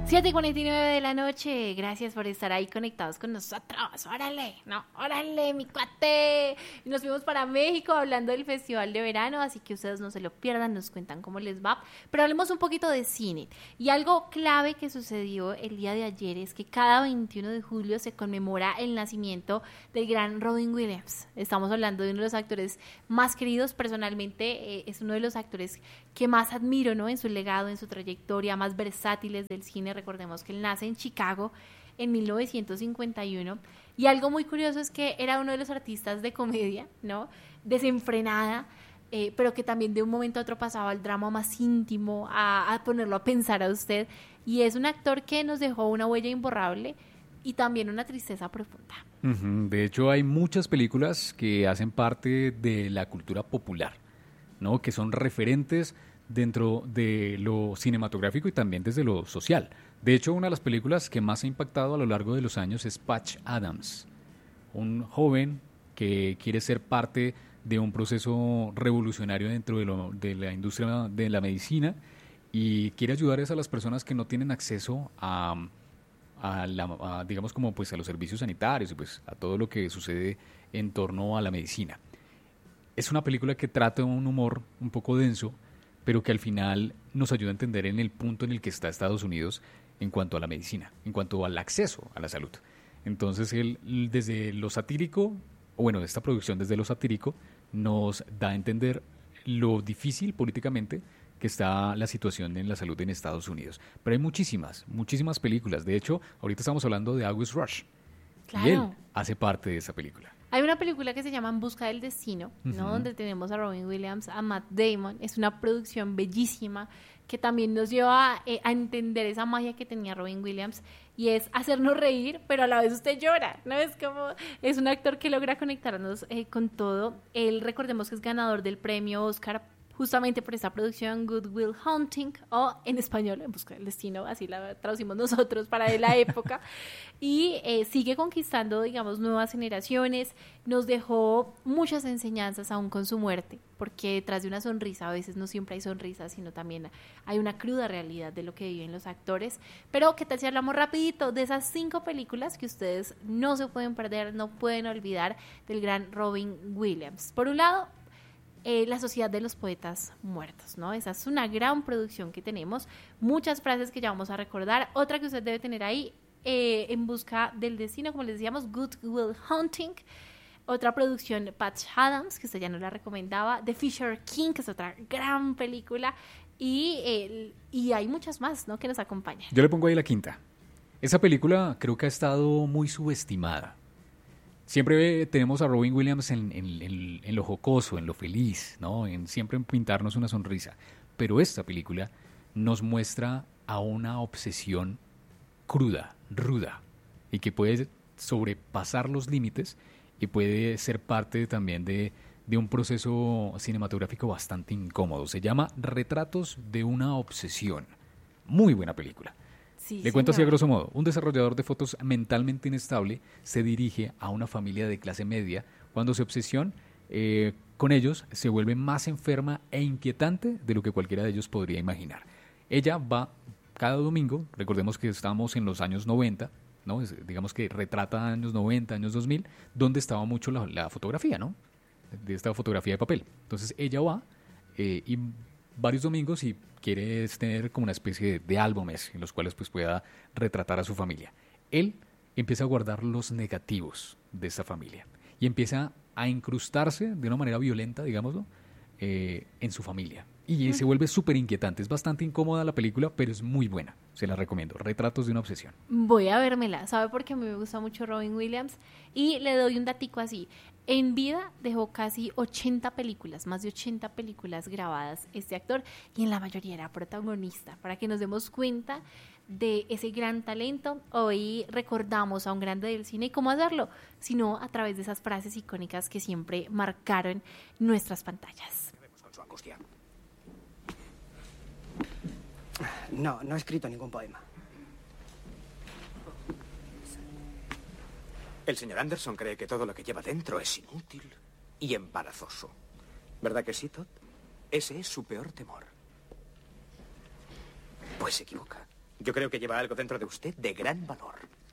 7:49 de la noche, gracias por estar ahí conectados con nosotros. Órale, no, órale, mi cuate. Nos fuimos para México hablando del festival de verano, así que ustedes no se lo pierdan, nos cuentan cómo les va. Pero hablemos un poquito de cine. Y algo clave que sucedió el día de ayer es que cada 21 de julio se conmemora el nacimiento del gran Robin Williams. Estamos hablando de uno de los actores más queridos personalmente, es uno de los actores que más admiro, ¿no? En su legado, en su trayectoria, más versátiles del cine. Recordemos que él nace en Chicago en 1951 y algo muy curioso es que era uno de los artistas de comedia, ¿no? Desenfrenada, pero que también de un momento a otro pasaba al drama más íntimo, a ponerlo a pensar a usted, y es un actor que nos dejó una huella imborrable y también una tristeza profunda. De hecho, hay muchas películas que hacen parte de la cultura popular, ¿no? Que son referentes dentro de lo cinematográfico y también desde lo social. De hecho, una de las películas que más ha impactado a lo largo de los años es Patch Adams, un joven que quiere ser parte de un proceso revolucionario dentro de la industria de la medicina y quiere ayudar a las personas que no tienen acceso digamos como pues a los servicios sanitarios y pues a todo lo que sucede en torno a la medicina. Es una película que trata un humor un poco denso, pero que al final nos ayuda a entender en el punto en el que está Estados Unidos en cuanto a la medicina, en cuanto al acceso a la salud. Entonces él, desde lo satírico, o bueno, esta producción desde lo satírico, nos da a entender lo difícil políticamente que está la situación en la salud en Estados Unidos. Pero hay muchísimas películas. De hecho, ahorita estamos hablando de August Rush. Claro. Y él hace parte de esa película. Hay una película que se llama En busca del destino, ¿no? Donde tenemos a Robin Williams, a Matt Damon. Es una producción bellísima que también nos lleva a entender esa magia que tenía Robin Williams y es hacernos reír, pero a la vez usted llora, ¿no? Es un actor que logra conectarnos con todo. Él, recordemos que es ganador del premio Oscar justamente por esta producción Good Will Hunting, o en español En busca del destino, así la traducimos nosotros para de la época, y sigue conquistando, digamos, nuevas generaciones. Nos dejó muchas enseñanzas aún con su muerte, porque detrás de una sonrisa a veces no siempre hay sonrisas, sino también hay una cruda realidad de lo que viven los actores. Pero qué tal si hablamos rapidito de esas 5 películas que ustedes no se pueden perder, no pueden olvidar del gran Robin Williams. Por un lado, La Sociedad de los Poetas Muertos, ¿no? Esa es una gran producción que tenemos, muchas frases que ya vamos a recordar. Otra que usted debe tener ahí, En busca del destino, como les decíamos, Good Will Hunting. Otra producción, Patch Adams, que usted ya nos la recomendaba, The Fisher King, que es otra gran película, y hay muchas más, ¿no?, que nos acompañan. Yo le pongo ahí la quinta. Esa película creo que ha estado muy subestimada. Siempre tenemos a Robin Williams en lo jocoso, en lo feliz, ¿no? Siempre en pintarnos una sonrisa. Pero esta película nos muestra a una obsesión cruda, ruda, y que puede sobrepasar los límites y puede ser parte también de un proceso cinematográfico bastante incómodo. Se llama Retratos de una obsesión. Muy buena película. Sí, Le cuento así a grosso modo. Un desarrollador de fotos mentalmente inestable se dirige a una familia de clase media cuando su obsesión con ellos se vuelve más enferma e inquietante de lo que cualquiera de ellos podría imaginar. Ella va cada domingo, recordemos que estamos en los años 90, ¿no? Digamos que retrata años 90, años 2000, donde estaba mucho la fotografía, ¿no? De esta fotografía de papel. Entonces ella va y varios domingos y quiere tener como una especie de álbumes en los cuales pues pueda retratar a su familia. Él empieza a guardar los negativos de esta familia y empieza a incrustarse de una manera violenta, digámoslo, en su familia. Y se vuelve súper inquietante. Es bastante incómoda la película, pero es muy buena. Se la recomiendo. Retratos de una obsesión. Voy a vérmela. ¿Sabe? Porque a mí me gusta mucho Robin Williams. Y le doy un datico así. En vida dejó casi 80 películas, más de 80 películas grabadas este actor. Y en la mayoría era protagonista. Para que nos demos cuenta de ese gran talento. Hoy recordamos a un grande del cine. ¿Y cómo hacerlo? Sino a través de esas frases icónicas que siempre marcaron nuestras pantallas. No he escrito ningún poema. El señor Anderson cree que todo lo que lleva dentro es inútil y embarazoso. ¿Verdad que sí, Todd? Ese es su peor temor. Pues se equivoca. Yo creo que lleva algo dentro de usted de gran valor.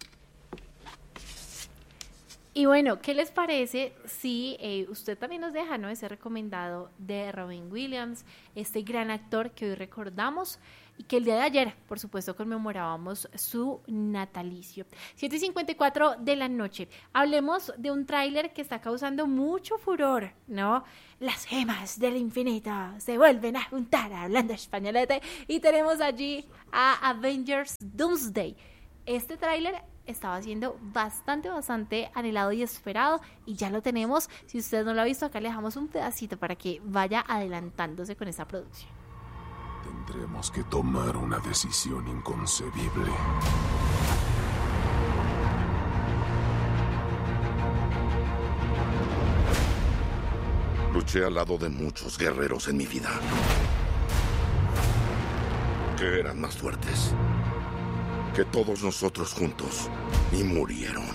Y bueno, ¿qué les parece si usted también nos deja, ¿no?, ese recomendado de Robin Williams, este gran actor que hoy recordamos y que el día de ayer, por supuesto, conmemorábamos su natalicio? 7:54 de la noche. Hablemos de un tráiler que está causando mucho furor, ¿no? Las gemas del infinito se vuelven a juntar, hablando españolete, y tenemos allí a Avengers Doomsday. Este tráiler estaba siendo bastante anhelado y esperado, y ya lo tenemos. Si usted no lo ha visto, acá le dejamos un pedacito para que vaya adelantándose con esta producción. Tendremos que tomar una decisión inconcebible. Luché al lado de muchos guerreros en mi vida, que eran más fuertes que todos nosotros juntos, y murieron.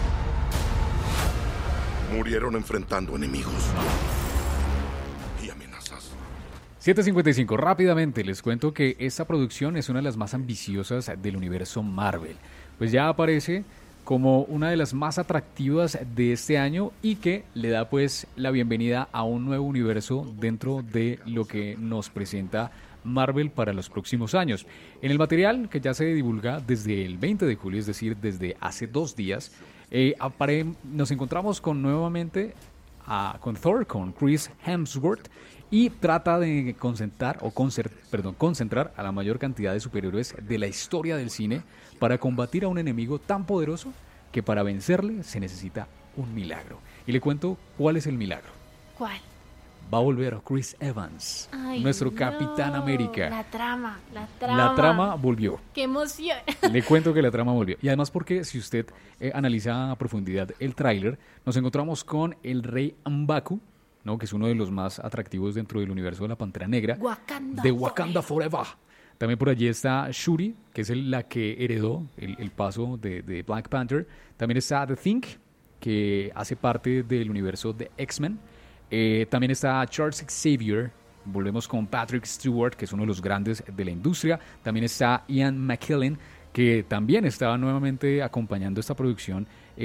Murieron enfrentando enemigos y amenazas. 7:55, rápidamente les cuento que esta producción es una de las más ambiciosas del universo Marvel, pues ya aparece como una de las más atractivas de este año y que le da pues la bienvenida a un nuevo universo dentro de lo que nos presenta Marvel para los próximos años. En el material que ya se divulga desde el 20 de julio, es decir, desde hace 2 días, nos encontramos nuevamente con Thor, con Chris Hemsworth, y trata de concentrar a la mayor cantidad de superhéroes de la historia del cine para combatir a un enemigo tan poderoso que para vencerle se necesita un milagro. Y le cuento cuál es el milagro. ¿Cuál? Va a volver Chris Evans, nuestro Capitán América. La trama. La trama volvió. ¡Qué emoción! Le cuento que la trama volvió. Y además porque si usted analiza a profundidad el tráiler, nos encontramos con el rey M'Baku, ¿no?, que es uno de los más atractivos dentro del universo de la Pantera Negra. De Wakanda Forever. También por allí está Shuri, que es la que heredó el paso de Black Panther. También está The Thing, que hace parte del universo de X-Men. También está Charles Xavier. Volvemos con Patrick Stewart, que es uno de los grandes de la industria. También está Ian McKellen, que también estaba nuevamente acompañando esta producción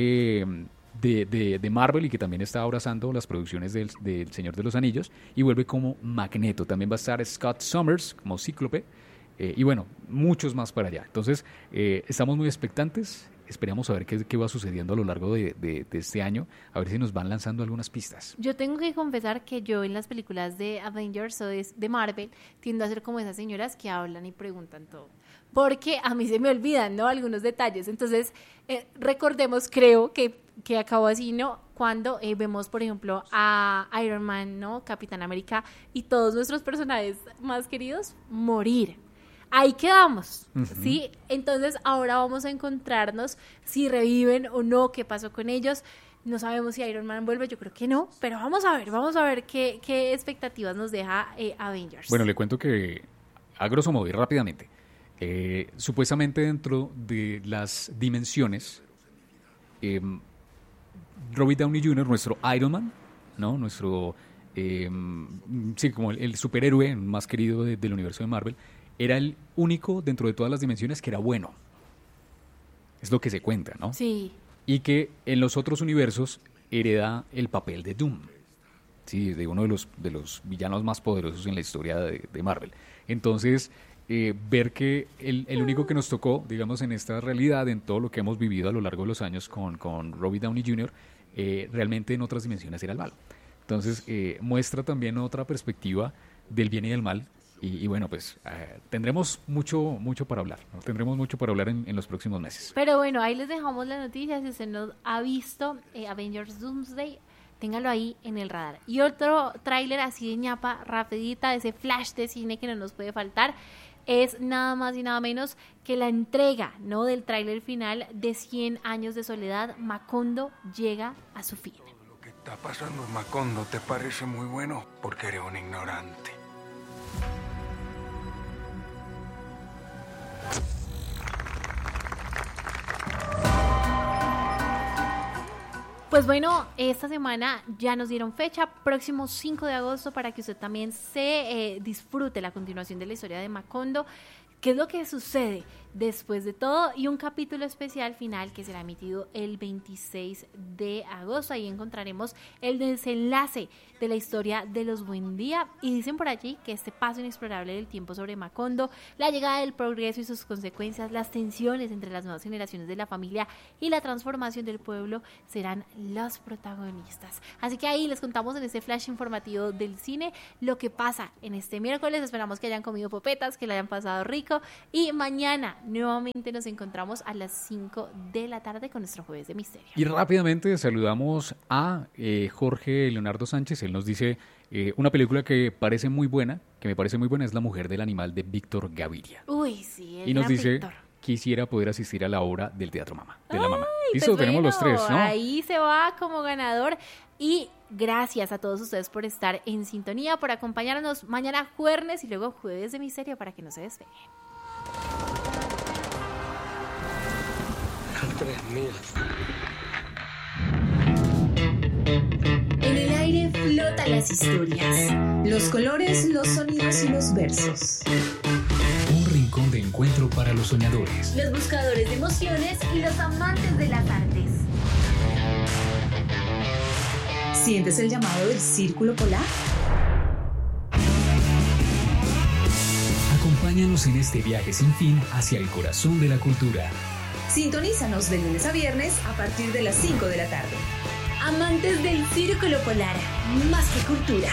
de Marvel y que también está abrazando las producciones del Señor de los Anillos, y vuelve como Magneto. También va a estar Scott Summers como Cíclope, y bueno, muchos más para allá. Entonces estamos muy expectantes. Esperamos a ver qué va sucediendo a lo largo de este año, a ver si nos van lanzando algunas pistas. Yo tengo que confesar que yo en las películas de Avengers o de Marvel tiendo a ser como esas señoras que hablan y preguntan todo, porque a mí se me olvidan, ¿no?, algunos detalles. Entonces recordemos, creo que acabó así, ¿no?, cuando vemos, por ejemplo, a Iron Man, ¿no?, Capitán América y todos nuestros personajes más queridos morir. Ahí quedamos, ¿sí? Entonces ahora vamos a encontrarnos si reviven o no, qué pasó con ellos. No sabemos si Iron Man vuelve, yo creo que no, pero vamos a ver qué expectativas nos deja Avengers. Bueno, le cuento que, a grosso modo y rápidamente, supuestamente dentro de las dimensiones, Robert Downey Jr., nuestro Iron Man, ¿no?, nuestro, sí, como el superhéroe más querido del universo de Marvel, era el único dentro de todas las dimensiones que era bueno. Es lo que se cuenta, ¿no? Sí. Y que en los otros universos hereda el papel de Doom, sí, de uno de los villanos más poderosos en la historia de Marvel. Entonces, ver que el único que nos tocó, digamos, en esta realidad, en todo lo que hemos vivido a lo largo de los años con Robert Downey Jr., realmente en otras dimensiones era el malo. Entonces, muestra también otra perspectiva del bien y del mal. Y bueno, pues tendremos mucho para hablar, ¿no? Tendremos mucho para hablar en los próximos meses. Pero bueno, ahí les dejamos la noticia. Si usted no ha visto Avengers Doomsday, téngalo ahí en el radar. Y otro tráiler así de ñapa, rapidita, ese flash de cine que no nos puede faltar, es nada más y nada menos que la entrega, ¿no?, del tráiler final de 100 años de soledad. Macondo llega a su fin. Lo que está pasando en Macondo te parece muy bueno porque eres un ignorante. Pues bueno, esta semana ya nos dieron fecha, próximo 5 de agosto, para que usted también se disfrute la continuación de la historia de Macondo. qué es lo que sucede después de todo, y un capítulo especial final que será emitido el 26 de agosto. Ahí encontraremos el desenlace de la historia de los Buendía, y dicen por allí que este paso inexplorable del tiempo sobre Macondo, la llegada del progreso y sus consecuencias, las tensiones entre las nuevas generaciones de la familia y la transformación del pueblo serán los protagonistas. Así que ahí les contamos en este flash informativo del cine lo que pasa en este miércoles. Esperamos que hayan comido popetas, que la hayan pasado rico, y mañana nuevamente nos encontramos a las 5 de la tarde con nuestro Jueves de Misterio. Y rápidamente saludamos a Jorge Leonardo Sánchez. Él nos dice una película que parece muy buena, que me parece muy buena, es La mujer del animal de Víctor Gaviria. Uy, sí, el y nos gran dice, Víctor. Quisiera poder asistir a la obra del Teatro Mama, de la Mama. Ay, Listo, pues tenemos bueno, los tres, ¿no? Ahí se va como ganador. Y gracias a todos ustedes por estar en sintonía, por acompañarnos mañana jueves y luego Jueves de Misterio para que no se despeguen. 3000. En el aire flotan las historias, los colores, los sonidos y los versos. Un rincón de encuentro para los soñadores, Los buscadores de emociones y los amantes de las artes. ¿Sientes el llamado del Círculo Polar? Acompáñanos en este viaje sin fin hacia el corazón de la cultura. Sintonízanos de lunes a viernes a partir de las 5 de la tarde. Amantes del Círculo Polar, más que cultura.